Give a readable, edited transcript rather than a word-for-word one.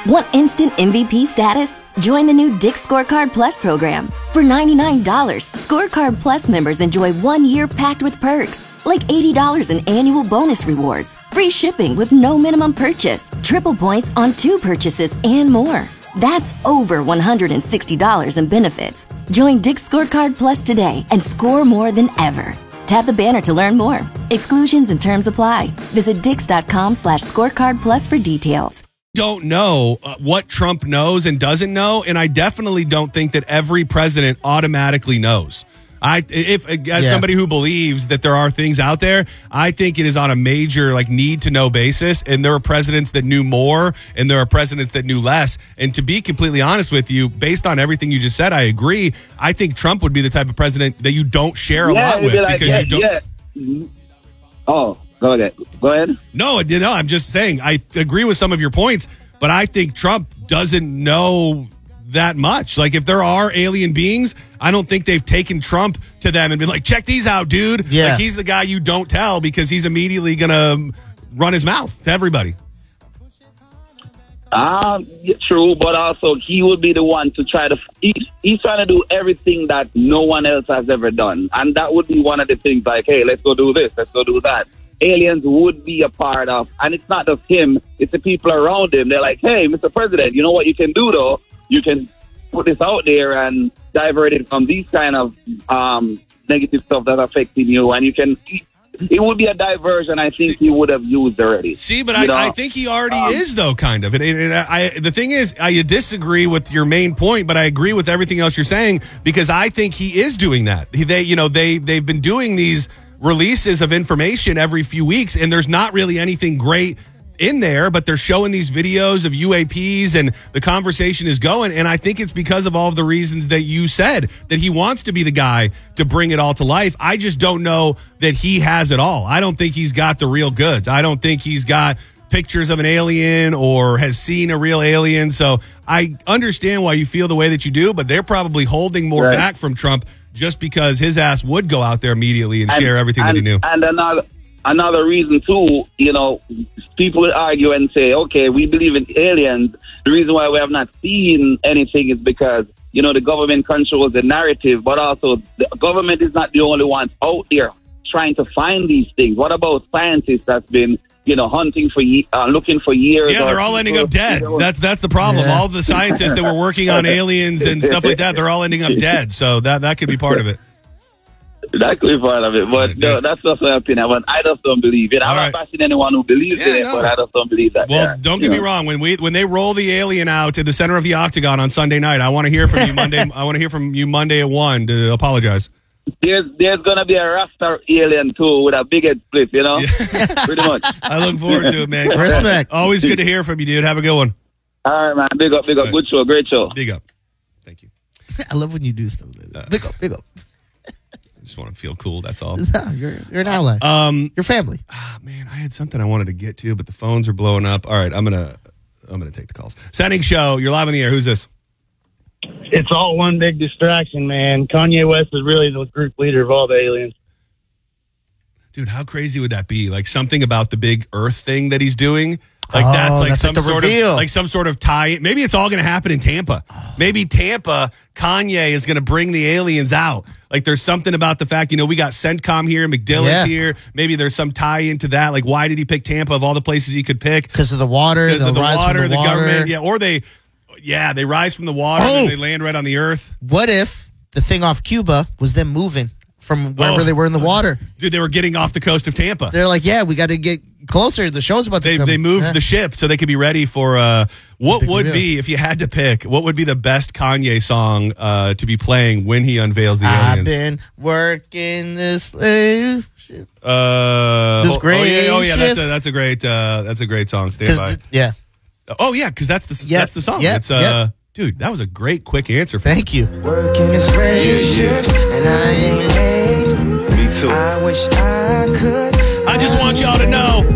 Want instant MVP status? Join the new Dick's Scorecard Plus program. For $99, Scorecard Plus members enjoy 1 year packed with perks, like $80 in annual bonus rewards, free shipping with no minimum purchase, triple points on 2 purchases, and more. That's over $160 in benefits. Join Dick's Scorecard Plus today and score more than ever. Tap the banner to learn more. Exclusions and terms apply. Visit dix.com/scorecard plus for details. Don't know what Trump knows and doesn't know, and I definitely don't think that every president automatically knows. As somebody who believes that there are things out there, I think it is on a major need to know basis, and there are presidents that knew more and there are presidents that knew less. And to be completely honest with you, based on everything you just said, I agree. I think Trump would be the type of president that you don't share a lot with because you don't. Yeah. Oh, go ahead. No, I'm just saying I agree with some of your points, but I think Trump doesn't know that much. Like, if there are alien beings, I don't think they've taken Trump to them and been like, check these out, dude. Yeah. Like, he's the guy you don't tell because he's immediately going to run his mouth to everybody. True, but also he would be the one to try to. He's trying to do everything that no one else has ever done, and that would be one of the things. Like, hey, let's go do this, let's go do that. Aliens would be a part of, and it's not just him; it's the people around him. They're like, hey, Mr. President, you know what you can do though? You can put this out there and divert it from these kind of negative stuff that's affecting you, and you can. It would be a diversion I think he would have used already. But I think he already is, though, kind of. The thing is, I disagree with your main point, but I agree with everything else you're saying because I think he is doing that. They've been doing these releases of information every few weeks, and there's not really anything great in there, but they're showing these videos of UAPs and the conversation is going. And I think it's because of all of the reasons that you said, that he wants to be the guy to bring it all to life. I just don't know that he has it all. I don't think he's got the real goods. I don't think he's got pictures of an alien or has seen a real alien. So I understand why you feel the way that you do, but they're probably holding more back from Trump just because his ass would go out there immediately and share everything that he knew. And another reason, too, people would argue and say, okay, we believe in aliens. The reason why we have not seen anything is because, the government controls the narrative, but also the government is not the only ones out there trying to find these things. What about scientists that's been, hunting for looking for years? Yeah, they're all ending up dead. That's the problem. Yeah. All the scientists that were working on aliens and stuff like that, they're all ending up dead. So that could be part of it. That could be part of it, but no, that's just my opinion. But I just don't believe it. I'm not bashing anyone who believes in it, but I just don't believe that. Well, don't get me wrong. When they roll the alien out to the center of the octagon on Sunday night, I want to hear from you Monday. I want to hear from you Monday at 1 to apologize. There's gonna be a Rasta alien too with a big head split, Yeah. Pretty much. I look forward to it, man. Respect. Always good to hear from you, dude. Have a good one. All right, man. Big up. Good show. Great show. Big up. Thank you. I love when you do stuff like that. Big up. I just want to feel cool. That's all. No, you're an ally. Your family. Man, I had something I wanted to get to, but the phones are blowing up. All right, I'm gonna take the calls. Sending show. You're live on the air. Who's this? It's all one big distraction, man. Kanye West is really the group leader of all the aliens. Dude, how crazy would that be? Like something about the big Earth thing that he's doing. That's some sort of tie. Maybe it's all going to happen in Tampa. Maybe Tampa, Kanye is going to bring the aliens out. Like there's something about the fact, we got CENTCOM here, McDillis here. Maybe there's some tie into that. Like, why did he pick Tampa of all the places he could pick? Because of the water, the government. Yeah, or they rise from the water and they land right on the Earth. What if the thing off Cuba was them moving from wherever they were in the water? Dude, they were getting off the coast of Tampa. They're like, we got to get closer. The show's about to come. They moved the ship so they could be ready for what would be, if you had to pick, what would be the best Kanye song to be playing when he unveils the aliens? I've been working this slave ship. This great that's a great song. Stand by. Yeah. Oh yeah, because that's the song. Yeah, it's dude, that was a great quick answer. Thank you. Working this great ship, and I ain't age. Me too. I wish I could. I just want y'all to know